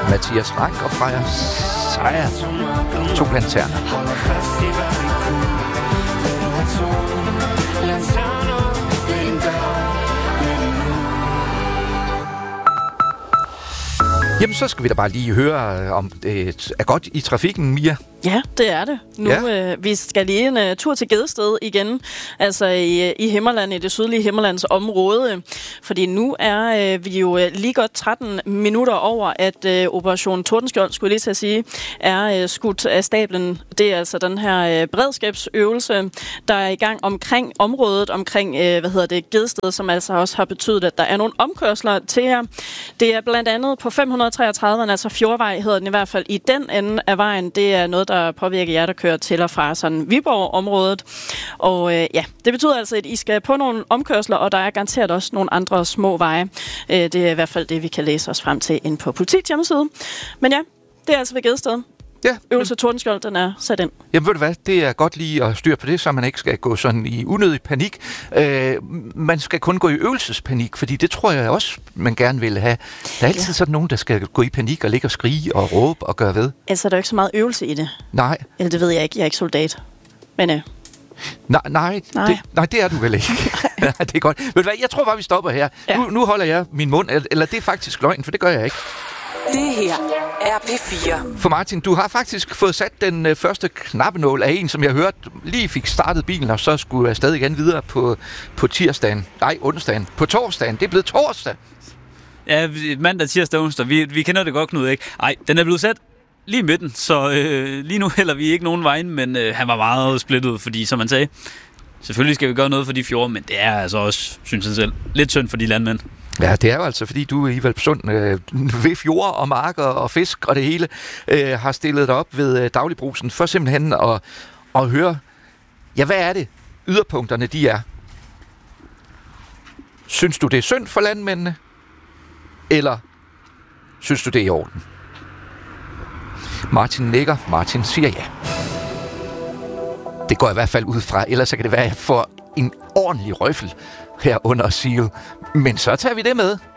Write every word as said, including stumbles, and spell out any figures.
Mathias Rank og Freja Sejer. To lanterner. Jamen, så skal vi da bare lige høre, om det er godt i trafikken, Mia. Ja, det er det. Nu ja. øh, vi skal lige en uh, tur til Gedsted igen, altså i, i Himmerland, i det sydlige Himmerlands område. Fordi nu er øh, vi jo lige godt tretten minutter over, at øh, Operation Tordenskjold, skulle jeg lige til at sige, er øh, skudt af stablen. Det er altså den her øh, beredskabsøvelse, der er i gang omkring området, omkring øh, hvad hedder det, Gedsted, som altså også har betydet, at der er nogle omkørsler til her. Det er blandt andet på fem hundrede treogtredive, altså Fjordvej hedder den i hvert fald i den ende af vejen. Det er noget, der påvirker jer, der kører til og fra sådan Viborg-området. Og øh, ja, det betyder altså, at I skal på nogle omkørsler, og der er garanteret også nogle andre små veje. Øh, det er i hvert fald det, vi kan læse os frem til inde på politiets hjemmeside. Men ja, det er altså ved Gedsted. Ja. Øvelse Tordenskjold, den er sat ind. Jamen ved du hvad, det er godt lige at styre på det, så man ikke skal gå sådan i unødig panik. Øh, man skal kun gå i øvelsespanik, fordi det tror jeg også, man gerne vil have. Der er altid ja. sådan nogen, der skal gå i panik og ligge og skrige og råbe og gøre ved. Altså, der er jo ikke så meget øvelse i det. Nej. Eller det ved jeg ikke, jeg er ikke soldat. Men øh. Nej, nej, nej. Det, nej, det er du vel ikke. Det er godt. Ved du hvad, jeg tror bare, vi stopper her. Ja. Nu, nu holder jeg min mund, eller det er faktisk løgn, for det gør jeg ikke. Det her er P fire. For Martin, du har faktisk fået sat den øh, første knappenål af en, som jeg hørte lige fik startet bilen, og så skulle jeg stadig igen videre på, på tirsdagen. Nej, onsdagen. På torsdagen. Det er blevet torsdag. Ja, mandag, tirsdag, onsdag. Vi, vi kender det godt, Knud, ikke? Ej, den er blevet sat lige i midten, så øh, lige nu hælder vi ikke nogen vejen, men øh, han var meget splittet, fordi som man sagde, selvfølgelig skal vi gøre noget for de fjorde, men det er altså også, synes jeg selv, lidt synd for de landmænd. Ja, det er jo altså, fordi du i Hvalpsund øh, ved fjorde og marker og fisk og det hele øh, har stillet dig op ved øh, dagligbrusen for simpelthen at, at høre, ja, hvad er det, yderpunkterne de er? Synes du, det er synd for landmændene? Eller synes du, det er i orden? Martin nikker, Martin siger ja. Det går i hvert fald ud fra, ellers så kan det være, at jeg får en ordentlig røffel her under Seal. Men så tager vi det med.